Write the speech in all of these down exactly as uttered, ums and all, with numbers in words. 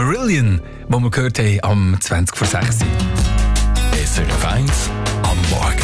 Marillion, die wir gehört haben am zwanzig vor sechs. S R F eins am Morgen.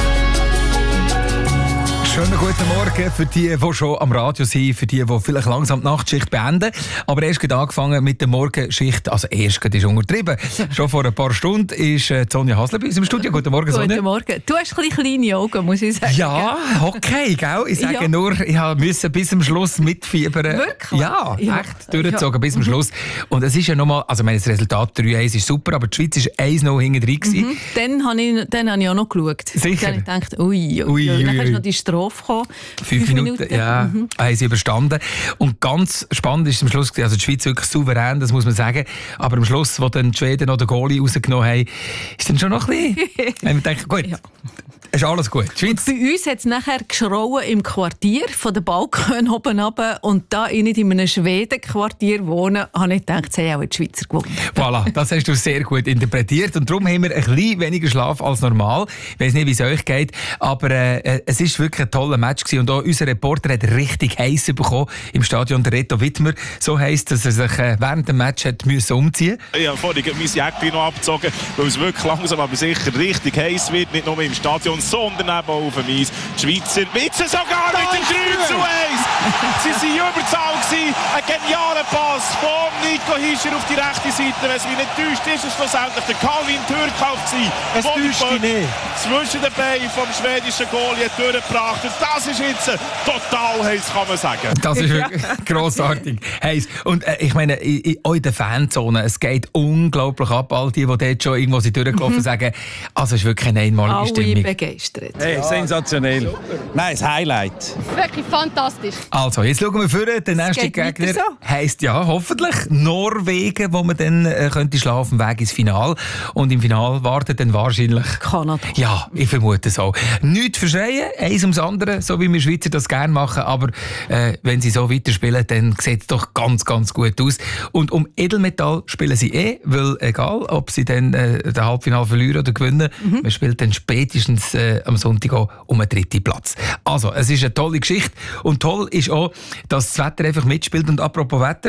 Schönen guten Morgen für die, die schon am Radio sind, für die, die vielleicht langsam die Nachtschicht beenden. Aber erst gerade angefangen mit der Morgenschicht, also erst gerade ist untertrieben. Schon vor ein paar Stunden ist äh, Sonja Hasler bei uns im Studio. Guten Morgen, Sonja. Guten Morgen. Du hast ein bisschen kleine Augen, muss ich sagen. Ja, okay, gell? Ich sage ja. nur, ich musste bis zum Schluss mitfiebern. Wirklich? Ja, ja. echt durchgezogen ja. bis zum Schluss. Und es ist ja nochmal, also ich meine, das Resultat drei eins ist super, aber die Schweiz war eins null hinten drin. Mhm. Dann habe ich, dann habe ich auch noch geschaut. Sicher? Dann habe ich gedacht, ui, ui, ui. ui. Dann hast du noch die Strophe gekommen. Fünf, Fünf Minuten, Minuten. Ja, mhm. haben sie überstanden. Und ganz spannend ist am Schluss, also die Schweiz wirklich souverän, das muss man sagen. Aber am Schluss, wo dann die Schweden noch den Goalie rausgenommen haben, ist dann schon noch ein bisschen... haben wir gedacht, gut, ja. ist alles gut. Die Schweiz. Bei uns hat es nachher geschrauen im Quartier, von den Balkon oben runter. Und da ich nicht in einem Schweden-Quartier wohne, habe ich gedacht, sie haben auch die Schweizer gewonnen. Voilà, das hast du sehr gut interpretiert. Und darum haben wir ein bisschen weniger Schlaf als normal. Ich weiss nicht, wie es euch geht, aber äh, es war wirklich ein toller Match gewesen. Und auch unser Reporter hat richtig heiß bekommen im Stadion, der Reto Wittmer. So heisst, dass er sich äh, während dem Match hat müssen umziehen musste. Ich habe vorhin mein Jäckchen noch abgezogen, weil es wirklich langsam aber sicher richtig heiß wird. Nicht nur im Stadion, sondern eben auch auf dem Eis. Die Schweizer Witze sogar mit dem drei zu eins. Sie waren Überzahl gewesen. Ein genialer Pass von Nico Hischer auf die rechte Seite. Wenn es mich nicht täuscht, ist es schlussendlich der Calvin Türkauf gewesen. Es täuscht dich nicht. Zwischen den Beinen vom schwedischen Goalie durchgebracht. Und das ist jetzt total heiß, kann man sagen. Das ist wirklich grossartig heiß. Und äh, ich meine, auch in der Fanzone, es geht unglaublich ab. All die, die dort schon irgendwo sind durchgelaufen, mhm. sagen, also es ist wirklich eine einmalige Alle Stimmung. begeistert. Hey, sensationell. Nein, das Highlight. Wirklich fantastisch. Also, jetzt schauen wir vor. Der nächste Gegner so. heisst ja hoffentlich Norwegen, wo man dann äh, könnte schlafen, Weg ins Finale. Und im Finale wartet dann wahrscheinlich Kanada. Ja, ich vermute so. Nichts verschreien, eins ums andere, so wie wir Schweizer das gerne machen. Aber äh, wenn sie so weiterspielen, dann sieht es doch ganz, ganz gut aus. Und um Edelmetall spielen sie eh, weil egal, ob sie dann äh, den Halbfinale verlieren oder gewinnen, mhm. man spielt dann spätestens äh, am Sonntag auch um einen dritten Platz. Also, es ist eine tolle Geschichte. Und toll ist auch, dass das Wetter einfach mitspielt. Und apropos Wetter...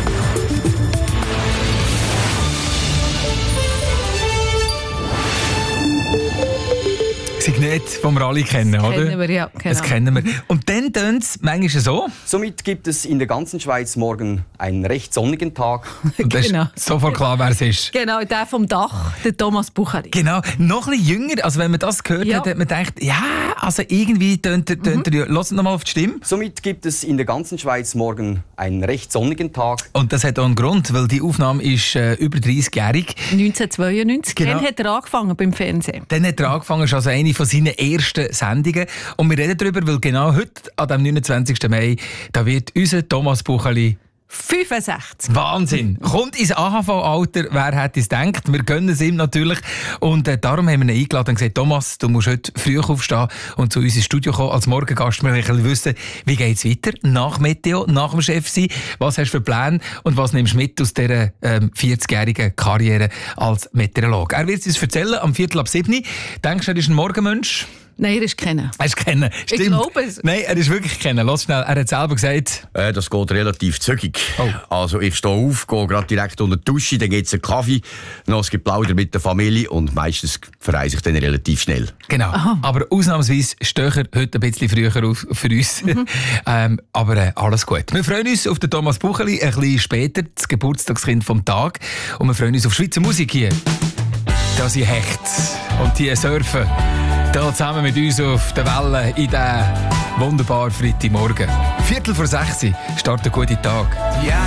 Signet, die wir alle kennen, das oder? Kennen wir, ja, genau. Das kennen wir. Und dann tönt es manchmal so. Somit gibt es in der ganzen Schweiz morgen einen recht sonnigen Tag. Und das genau. ist sofort klar, wer es ist. Genau, der vom Dach, der Thomas Bucheri. Genau, noch ein bisschen jünger. Also wenn man das gehört ja. hat, hat man gedacht, ja, also irgendwie tönt er, tönt er, hört noch mal auf die Stimme. Somit gibt es in der ganzen Schweiz morgen einen recht sonnigen Tag. Und das hat auch einen Grund, weil die Aufnahme ist äh, über dreißigjährig. neunzehnhundertzweiundneunzig, genau. Dann hat er angefangen beim Fernsehen. Dann hat er angefangen, schon also eine von seinen ersten Sendungen. Und wir reden darüber, weil genau heute, an dem neunundzwanzigsten Mai, da wird unser Thomas Bucheli fünfundsechzig. Wahnsinn! Kommt ins A H V-Alter, wer hätte es gedacht? Wir gönnen es ihm natürlich. Und äh, darum haben wir ihn eingeladen und gesagt, Thomas, du musst heute früh aufstehen und zu uns ins Studio kommen als Morgengast. Wir wollen wissen, wie geht es weiter nach Meteo, nach dem Chef sein? Was hast du für Pläne und was nimmst du mit aus dieser ähm, vierzigjährigen Karriere als Meteorologe? Er wird es uns erzählen am Viertel ab sieben. Denkst du, er ist ein Morgenmensch? Nein, er ist kennen. Er ist kennen. Stimmt. Ich glaube es. Nein, er ist wirklich kennen. Lass schnell. Er hat selber gesagt... Äh, das geht relativ zügig. Oh. Also ich stehe auf, gehe gerade direkt unter die Dusche, dann gibt es einen Kaffee, noch ein Geplauder mit der Familie und meistens verreise ich dann relativ schnell. Genau. Aha. Aber ausnahmsweise stehe ich heute ein bisschen früher auf für uns. Mhm. ähm, aber äh, alles gut. Wir freuen uns auf den Thomas Bucheli, ein bisschen später, das Geburtstagskind vom Tag. Und wir freuen uns auf Schweizer Musik hier. Da sind Hecht und die surfen. Da zusammen mit uns auf der Welle in diesen wunderbaren Freitagmorgen. Viertel vor sechs startet ein guter Tag. Yeah.